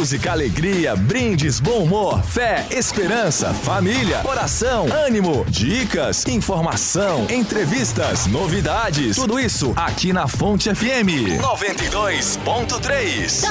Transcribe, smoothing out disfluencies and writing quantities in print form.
Música, alegria, brindes, bom humor, fé, esperança, família, oração, ânimo, dicas, informação, entrevistas, novidades. Tudo isso aqui na Fonte FM 92.3.